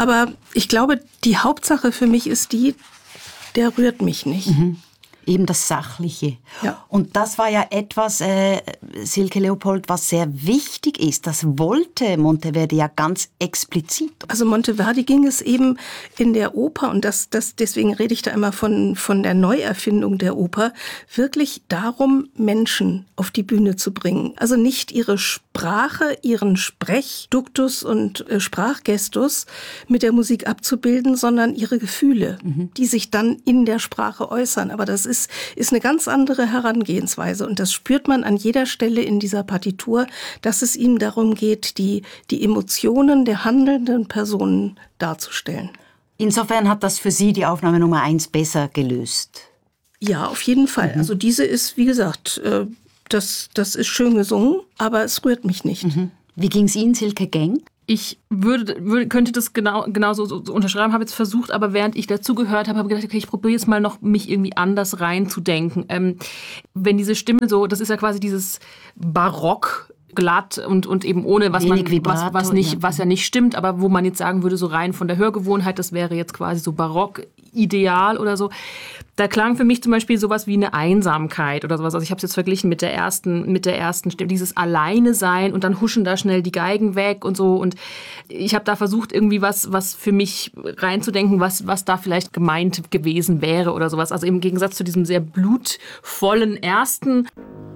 Aber ich glaube, die Hauptsache für mich ist der rührt mich nicht. Eben das Sachliche. Ja. Und das war ja etwas, Silke Leopold, was sehr wichtig ist. Das wollte Monteverdi ja ganz explizit. Also Monteverdi ging es eben in der Oper, und deswegen rede ich da immer von der Neuerfindung der Oper, wirklich darum, Menschen auf die Bühne zu bringen. Also nicht ihre Sprache, ihren Sprechduktus und Sprachgestus mit der Musik abzubilden, sondern ihre Gefühle, die sich dann in der Sprache äußern. Aber das ist eine ganz andere Herangehensweise. Und das spürt man an jeder Stelle in dieser Partitur, dass es ihm darum geht, die Emotionen der handelnden Personen darzustellen. Insofern hat das für Sie die Aufnahme Nummer 1 besser gelöst. Ja, auf jeden Fall. Also diese ist, wie gesagt, das ist schön gesungen, aber es rührt mich nicht. Wie ging es Ihnen, Silke Geng? Ich könnte das genauso so unterschreiben, habe jetzt versucht, aber während ich dazugehört habe, habe ich gedacht, okay, ich probiere jetzt mal noch, mich irgendwie anders reinzudenken. Wenn diese Stimme so, das ist ja quasi dieses Barock, glatt und eben ohne was was ja nicht stimmt, aber wo man jetzt sagen würde, so rein von der Hörgewohnheit, das wäre jetzt quasi so barock ideal oder so. Da klang für mich zum Beispiel sowas wie eine Einsamkeit oder sowas. Also ich habe es jetzt verglichen mit der ersten Stimme, dieses Alleine sein und dann huschen da schnell die Geigen weg und so. Und ich habe da versucht, irgendwie was für mich reinzudenken, was da vielleicht gemeint gewesen wäre oder sowas. Also im Gegensatz zu diesem sehr blutvollen ersten.